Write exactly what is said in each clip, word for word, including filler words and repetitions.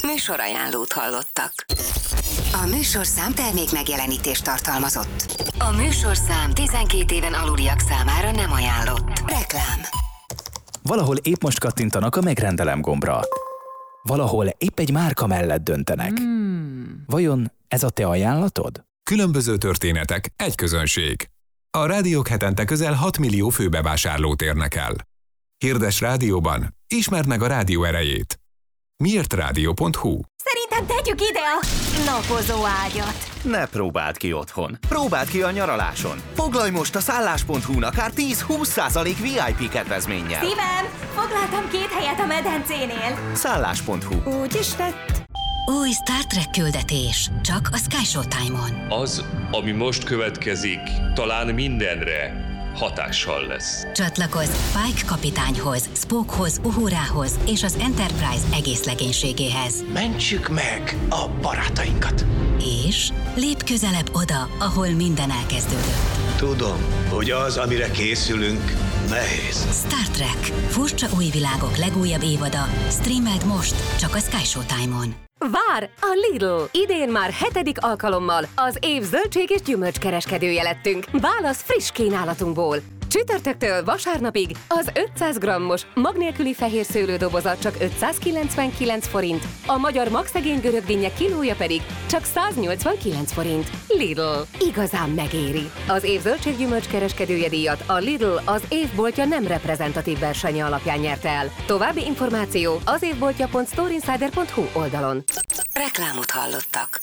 Műsorajánlót hallottak. A műsorszám termék megjelenítést tartalmazott. A műsorszám tizenkét éven aluliak számára nem ajánlott. Reklám. Valahol épp most kattintanak a megrendelem gombra. Valahol épp egy márka mellett döntenek. Hmm. Vajon ez a te ajánlatod? Különböző történetek, egy közönség. A rádiók hetente közel hat millió főbevásárlót érnek el. Hirdes rádióban, ismerd meg a rádió erejét. miért rádió pont hu. Szerintem tegyük ide a napozó ágyat. Ne próbáld ki otthon. Próbáld ki a nyaraláson. Foglalj most a szállás pont hu-n akár tíz-húsz százalék vé i pé kedvezménnyel. Szívem, foglaltam két helyet a medencénél. szállás pont hu. Úgy is lett. Új Star Trek küldetés. Csak a Sky Showtime-on. Az, ami most következik, talán mindenre hatással lesz. Csatlakozz Pike kapitányhoz, Spockhoz, Uhurához és az Enterprise egész legénységéhez. Mentsük meg a barátainkat. És lépj közelebb oda, ahol minden elkezdődött. Tudom, hogy az, amire készülünk, nehéz. Star Trek. Furcsa új világok legújabb évada. Streameld most csak a Sky Showtime-on. Vár! A Lidl! Idén már hetedik alkalommal az év zöldség és gyümölcskereskedője lettünk. Válasz friss kínálatunkból! Csütörtöktől vasárnapig az ötszáz grammos mag nélküli fehér szőlődoboza csak ötszázkilencvenkilenc forint, a magyar magszegény görögdinnye kilója pedig csak száznyolcvankilenc forint. Lidl. Igazán megéri. Az év zöldséggyümölcskereskedője díjat a Lidl az évboltja nem reprezentatív versenye alapján nyerte el. További információ az évboltja pont storeinsider pont hu oldalon. Reklámot hallottak.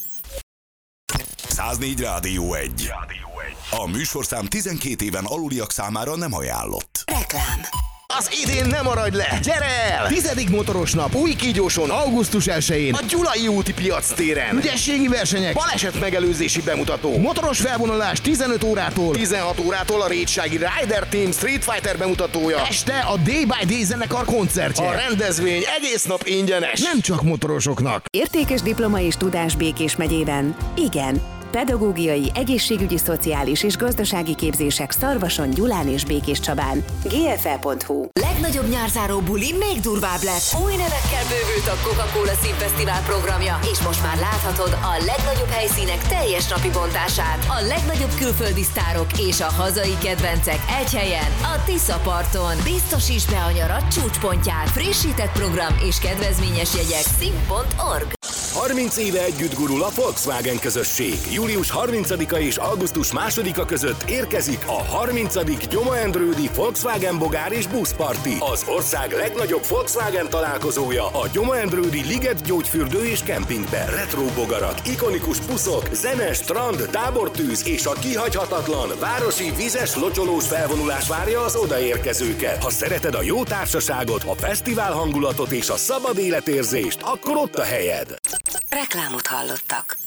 száznégy Rádió egy. A műsorszám tizenkét éven aluliak számára nem ajánlott. Reklám. Az idén nem maradj le! Gyere el! Tizedik motoros nap új kígyóson augusztus elsején a Gyulai úti piac téren. Ügyességi versenyek, baleset megelőzési bemutató, motoros felvonulás tizenöt órától, tizenhat órától a rétsági Rider Team Street Fighter bemutatója. Este a Day by Day zenekar koncertje. A rendezvény egész nap ingyenes. Nem csak motorosoknak. Értékes diploma és tudás Békés megyében. Igen. Pedagógiai, egészségügyi, szociális és gazdasági képzések Szarvason, Gyulán és Békéscsabán. gé ef e pont hu. Legnagyobb nyárzáró buli még durvább lett. Új nevekkel bővült a Coca-Cola Színfesztivál programja, és most már láthatod a legnagyobb helyszínek teljes napi bontását. A legnagyobb külföldi sztárok és a hazai kedvencek egy helyen, a Tisza-parton. Biztosíts be a nyarat csúcspontját. Frissített program és kedvezményes jegyek szín pont org. harminc éve együtt gurul a Volkswagen közösség. július harmincadika és augusztus másodika között érkezik a harmincadik Gyoma-Endrődi Volkswagen Bogár és Buszparti. Az ország legnagyobb Volkswagen találkozója a Gyoma-Endrődi Liget gyógyfürdő és kempingben. Retro bogarak, ikonikus buszok, zene, strand, tábortűz és a kihagyhatatlan városi vízes locsolós felvonulás várja az odaérkezőket. Ha szereted a jó társaságot, a fesztivál hangulatot és a szabad életérzést, akkor ott a helyed. Reklámot hallottak.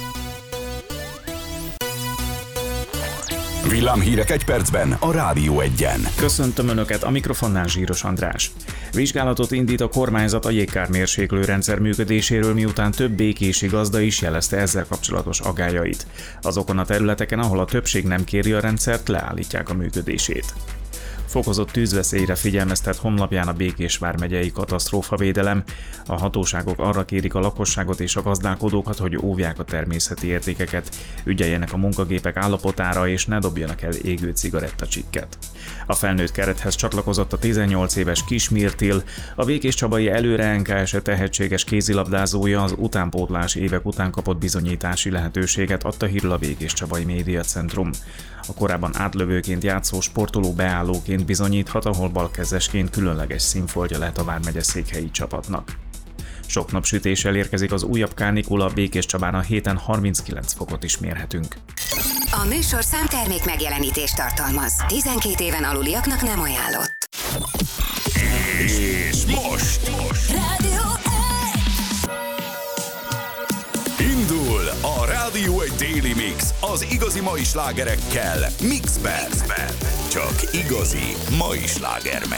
Villámhírek egy percben a Rádió egyen. Köszöntöm Önöket, a mikrofonnál Zsíros András. Vizsgálatot indít a kormányzat a jégkármérséklő rendszer működéséről, miután több békési gazda is jelezte ezzel kapcsolatos aggályait. Azokon a területeken, ahol a többség nem kéri a rendszert, leállítják a működését. Fokozott tűzveszélyre figyelmeztet honlapján a Békés vármegyei katasztrófavédelem. A hatóságok arra kérik a lakosságot és a gazdálkodókat, hogy óvják a természeti értékeket, ügyeljenek a munkagépek állapotára és ne dobjanak el égő cigarettacsikket. A felnőtt kerethez csatlakozott a tizennyolc éves Kis Mirtil, a békéscsabai előre en ká es tehetséges kézilabdázója az utánpótlás évek után kapott bizonyítási lehetőséget, adta hírül a Békéscsabai Médiacentrum. A korábban átlövőként játszó sportoló beállóként bizonyíthat, ahol balkezesként különleges színfoltja lehet a vármegye székhelyi csapatnak. Sok napsütéssel érkezik az újabb kánikula, Békéscsabán a héten harminckilenc fokot is mérhetünk. A műsorszám termék megjelenítést tartalmaz. tizenkét éven aluliaknak nem ajánlott. És most! Rádió Indul a Rádió egy Daily Mix az igazi mai slágerekkel Mixben. Csak igazi mai sláger megy.